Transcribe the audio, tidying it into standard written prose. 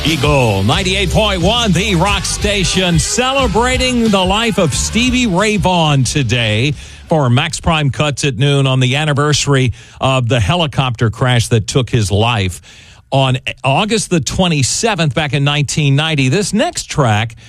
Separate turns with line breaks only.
Eagle 98.1, the rock station, celebrating the life of Stevie Ray Vaughan today for Max Prime Cuts at noon on the anniversary of the helicopter crash that took his life on August the 27th back in 1990. This next track